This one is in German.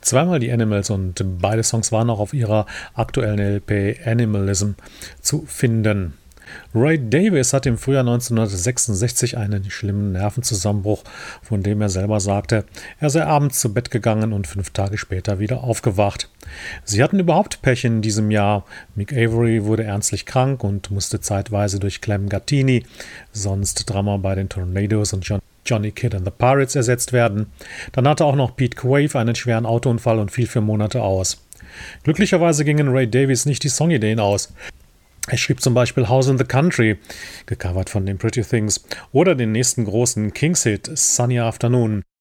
zweimal die Animals und beide Songs waren auch auf ihrer aktuellen LP Animalism zu finden. Ray Davies hat im Frühjahr 1966 einen schlimmen Nervenzusammenbruch, von dem er selber sagte, er sei abends zu Bett gegangen und 5 Tage später wieder aufgewacht. Sie hatten überhaupt Pech in diesem Jahr. Mick Avory wurde ernstlich krank und musste zeitweise durch Clem Gattini, sonst Drummer bei den Tornadoes und Johnny Kidd and the Pirates, ersetzt werden. Dann hatte auch noch Pete Quaife einen schweren Autounfall und fiel für Monate aus. Glücklicherweise gingen Ray Davies nicht die Songideen aus. Er schrieb zum Beispiel House in the Country, gecovert von den Pretty Things, oder den nächsten großen Kings-Hit Sunny Afternoon.